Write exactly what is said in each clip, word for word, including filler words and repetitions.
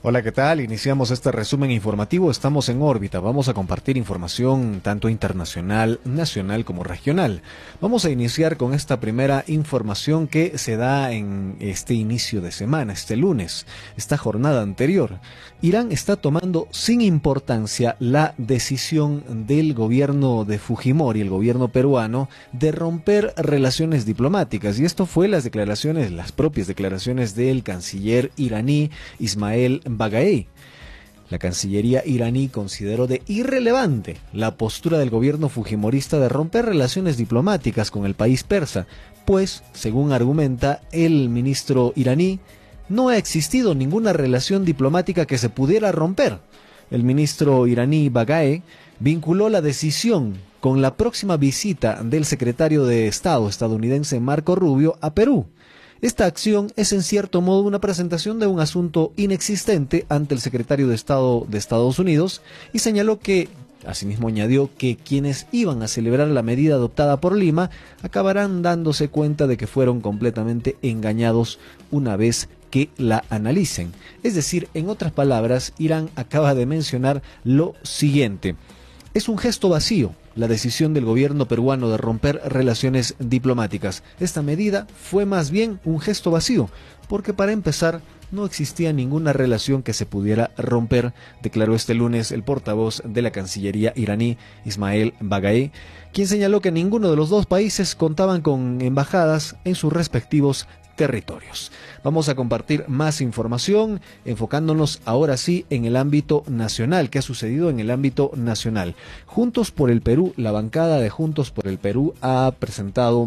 Hola, ¿qué tal? Iniciamos este resumen informativo. Estamos en órbita. Vamos a compartir información tanto internacional, nacional como regional. Vamos a iniciar con esta primera información que se da en este inicio de semana, este lunes, esta jornada anterior. Irán está tomando sin importancia la decisión del gobierno de Fujimori, el gobierno peruano, de romper relaciones diplomáticas. Y esto fue las declaraciones, las propias declaraciones del canciller iraní Ismail Bagaei. La Cancillería iraní consideró de irrelevante la postura del gobierno fujimorista de romper relaciones diplomáticas con el país persa, pues, según argumenta el ministro iraní, no ha existido ninguna relación diplomática que se pudiera romper. El ministro iraní Bagaei vinculó la decisión con la próxima visita del secretario de Estado estadounidense Marco Rubio a Perú. Esta acción es en cierto modo una presentación de un asunto inexistente ante el secretario de Estado de Estados Unidos y señaló que, asimismo añadió que quienes iban a celebrar la medida adoptada por Lima acabarán dándose cuenta de que fueron completamente engañados una vez que la analicen. Es decir, en otras palabras, Irán acaba de mencionar lo siguiente: es un gesto vacío la decisión del gobierno peruano de romper relaciones diplomáticas. Esta medida fue más bien un gesto vacío, porque para empezar no existía ninguna relación que se pudiera romper, declaró este lunes el portavoz de la Cancillería iraní, Ismail Bagaei, quien señaló que ninguno de los dos países contaban con embajadas en sus respectivos territorios. Vamos a compartir más información, enfocándonos ahora sí en el ámbito nacional. ¿Qué ha sucedido en el ámbito nacional? Juntos por el Perú, la bancada de Juntos por el Perú ha presentado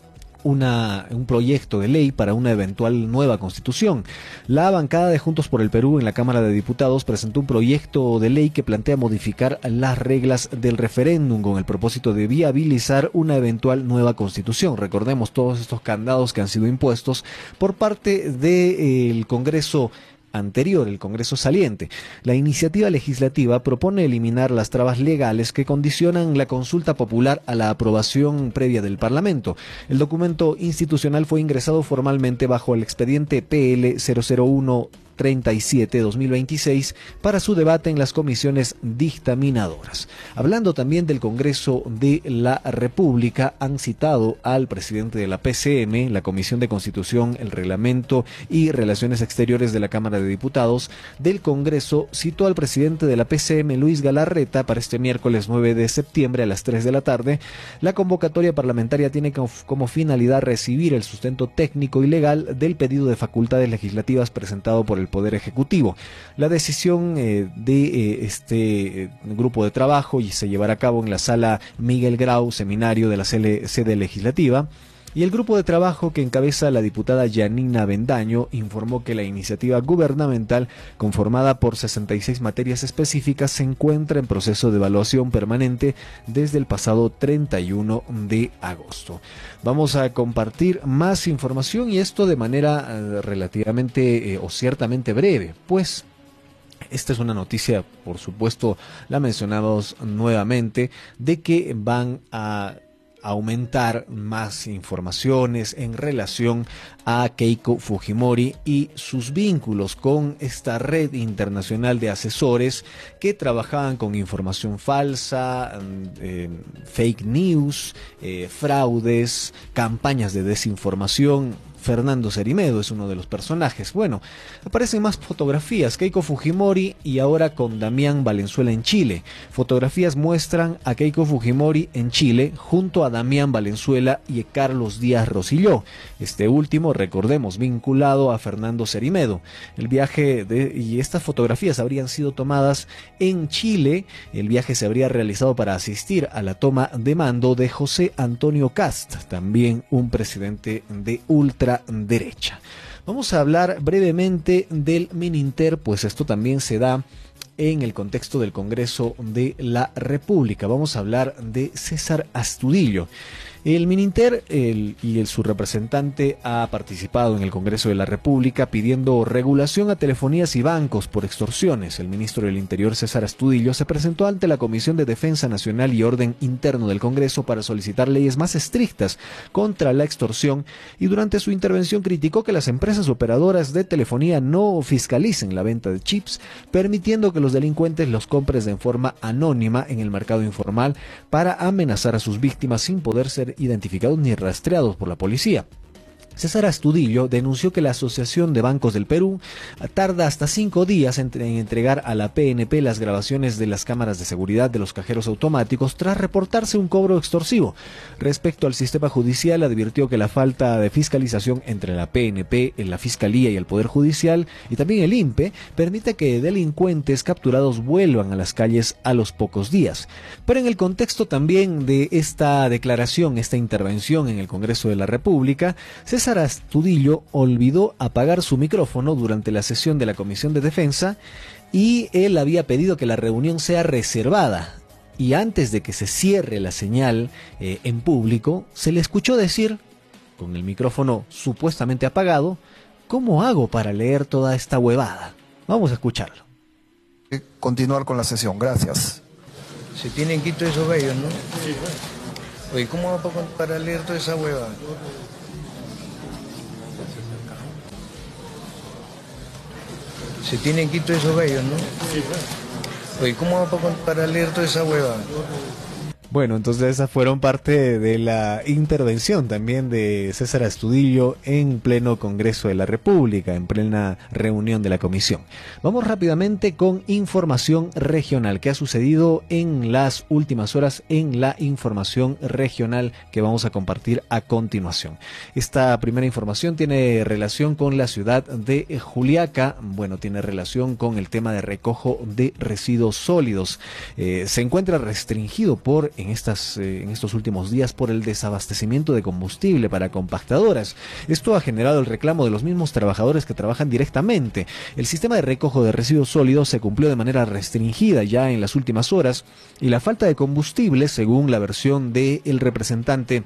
Una, un proyecto de ley para una eventual nueva constitución. La bancada de Juntos por el Perú en la Cámara de Diputados presentó un proyecto de ley que plantea modificar las reglas del referéndum con el propósito de viabilizar una eventual nueva constitución. Recordemos todos estos candados que han sido impuestos por parte del Congreso anterior, el Congreso saliente. La iniciativa legislativa propone eliminar las trabas legales que condicionan la consulta popular a la aprobación previa del Parlamento. El documento institucional fue ingresado formalmente bajo el expediente P L cero cero uno treinta y siete dos mil veintiséis para su debate en las comisiones dictaminadoras. Hablando también del Congreso de la República, han citado al presidente de la P C M, la Comisión de Constitución, el Reglamento y Relaciones Exteriores de la Cámara de Diputados del Congreso, citó al presidente de la P C M, Luis Galarreta, para este miércoles nueve de septiembre a las tres de la tarde. La convocatoria parlamentaria tiene como finalidad recibir el sustento técnico y legal del pedido de facultades legislativas presentado por el Poder Ejecutivo. La decisión eh, de eh, este eh, grupo de trabajo y se llevará a cabo en la sala Miguel Grau, seminario de la sede legislativa. Y el grupo de trabajo que encabeza la diputada Yanina Bendaño informó que la iniciativa gubernamental, conformada por sesenta y seis materias específicas, se encuentra en proceso de evaluación permanente desde el pasado treinta y uno de agosto. Vamos a compartir más información y esto de manera eh, relativamente eh, o ciertamente breve, pues esta es una noticia, por supuesto, la mencionamos nuevamente, de que van a aumentar más informaciones en relación a Keiko Fujimori y sus vínculos con esta red internacional de asesores que trabajaban con información falsa, eh, fake news, eh, fraudes, campañas de desinformación. Fernando Cerimedo es uno de los personajes. Bueno, aparecen más fotografías, Keiko Fujimori y ahora con Damián Valenzuela en Chile. Fotografías muestran a Keiko Fujimori en Chile junto a Damián Valenzuela y a Carlos Díaz Rosilló. Este último, recordemos, vinculado a Fernando Cerimedo. El viaje de, y estas fotografías habrían sido tomadas en Chile. El viaje se habría realizado para asistir a la toma de mando de José Antonio Kast, también un presidente de ultra derecha. Vamos a hablar brevemente del Mininter, pues esto también se da en el contexto del Congreso de la República. Vamos a hablar de César Astudillo. El Mininter el, y el, su representante ha participado en el Congreso de la República pidiendo regulación a telefonías y bancos por extorsiones. El ministro del Interior, César Astudillo, se presentó ante la Comisión de Defensa Nacional y Orden Interno del Congreso para solicitar leyes más estrictas contra la extorsión y durante su intervención criticó que las empresas operadoras de telefonía no fiscalicen la venta de chips, permitiendo que los delincuentes los compren de forma anónima en el mercado informal para amenazar a sus víctimas sin poder ser identificados ni rastreados por la policía. César Astudillo denunció que la Asociación de Bancos del Perú tarda hasta cinco días en entregar a la P N P las grabaciones de las cámaras de seguridad de los cajeros automáticos tras reportarse un cobro extorsivo. Respecto al sistema judicial, advirtió que la falta de fiscalización entre la P N P, la Fiscalía y el Poder Judicial, y también el I N P E, permite que delincuentes capturados vuelvan a las calles a los pocos días. Pero en el contexto también de esta declaración, esta intervención en el Congreso de la República, César César Astudillo olvidó apagar su micrófono durante la sesión de la Comisión de Defensa y él había pedido que la reunión sea reservada. Y antes de que se cierre la señal eh, en público, se le escuchó decir, con el micrófono supuestamente apagado, ¿cómo hago para leer toda esta huevada? Vamos a escucharlo. Continuar con la sesión, gracias. Se tienen quito esos gallos, ¿no? Sí. Oye, ¿cómo hago para leer toda esa huevada? Se tienen quito esos gallos, ¿no? Sí. Oye, ¿cómo hago para leer toda esa huevada? Bueno, entonces esas fueron parte de la intervención también de César Astudillo en pleno Congreso de la República, en plena reunión de la comisión. Vamos rápidamente con información regional. ¿Qué ha sucedido en las últimas horas en la información regional que vamos a compartir a continuación? Esta primera información tiene relación con la ciudad de Juliaca. Bueno, tiene relación con el tema de recojo de residuos sólidos. Eh, se encuentra restringido por en estas eh, en estos últimos días por el desabastecimiento de combustible para compactadoras. Esto ha generado el reclamo de los mismos trabajadores que trabajan directamente. El sistema de recojo de residuos sólidos se cumplió de manera restringida ya en las últimas horas y la falta de combustible, según la versión del representante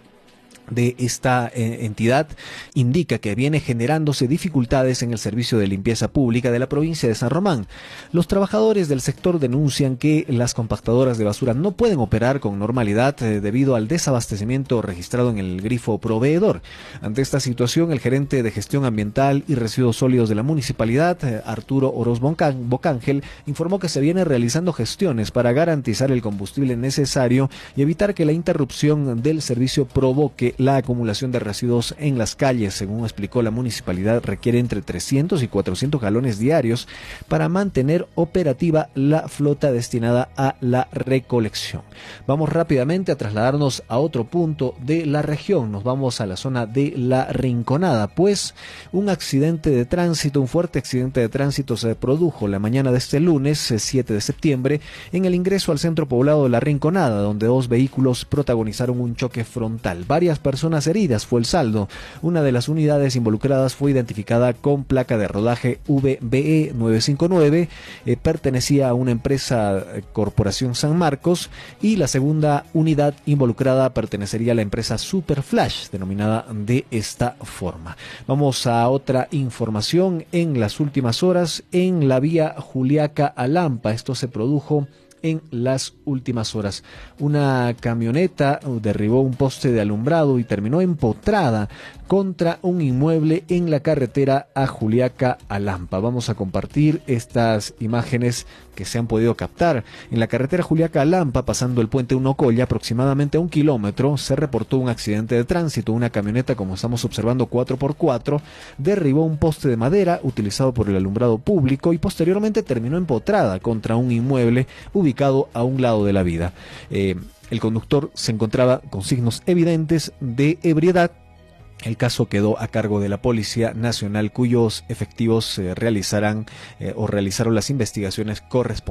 de esta eh, entidad, indica que viene generándose dificultades en el servicio de limpieza pública de la provincia de San Román. Los trabajadores del sector denuncian que las compactadoras de basura no pueden operar con normalidad eh, debido al desabastecimiento registrado en el grifo proveedor. Ante esta situación, el gerente de gestión ambiental y residuos sólidos de la municipalidad, eh, Arturo Oroz Bocángel, informó que se vienen realizando gestiones para garantizar el combustible necesario y evitar que la interrupción del servicio provoque la acumulación de residuos en las calles. Según explicó la municipalidad, requiere entre trescientos y cuatrocientos galones diarios para mantener operativa la flota destinada a la recolección. Vamos rápidamente a trasladarnos a otro punto de la región. Nos vamos a la zona de La Rinconada, pues un accidente de tránsito, un fuerte accidente de tránsito se produjo la mañana de este lunes, siete de septiembre, en el ingreso al centro poblado de La Rinconada, donde dos vehículos protagonizaron un choque frontal. Varias personas heridas fue el saldo. Una de las unidades involucradas fue identificada con placa de rodaje V B E nueve cinco nueve, eh, pertenecía a una empresa eh, Corporación San Marcos, y la segunda unidad involucrada pertenecería a la empresa Superflash, denominada de esta forma. Vamos a otra información. En las últimas horas, en la vía Juliaca-Alampa, esto se produjo en las últimas horas. Una camioneta derribó un poste de alumbrado y terminó empotrada contra un inmueble en la carretera a Juliaca-Alampa. Vamos a compartir estas imágenes que se han podido captar. En la carretera Juliaca-Alampa, pasando el puente Unocoya, aproximadamente a un kilómetro, se reportó un accidente de tránsito. Una camioneta, como estamos observando, cuatro por cuatro, derribó un poste de madera utilizado por el alumbrado público y posteriormente terminó empotrada contra un inmueble ubicado a un lado de la vía. Eh, el conductor se encontraba con signos evidentes de ebriedad. El caso quedó a cargo de la Policía Nacional, cuyos efectivos eh, realizarán eh, o realizaron las investigaciones correspondientes.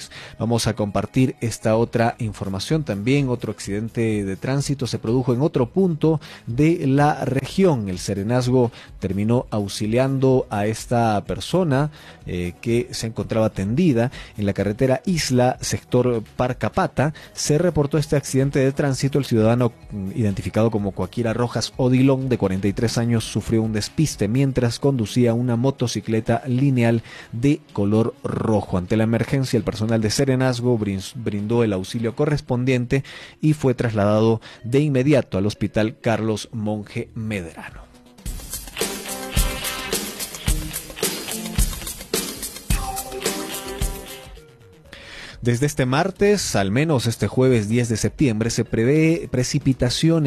lesiones. Vamos a compartir esta otra información también. Otro accidente de tránsito se produjo en otro punto de la región. El serenazgo terminó auxiliando a esta persona eh, que se encontraba tendida en la carretera Isla, sector Parcapata. Se reportó este accidente de tránsito. El ciudadano identificado como Coaquira Rojas Odilón, de cuarenta y tres años, sufrió un despiste mientras conducía una motocicleta lineal de color rojo. Ante la emergencia, el personal de serenazgo brindó el auxilio correspondiente y fue trasladado de inmediato al hospital Carlos Monge Medrano. Desde este martes, al menos este jueves diez de septiembre, se prevé precipitaciones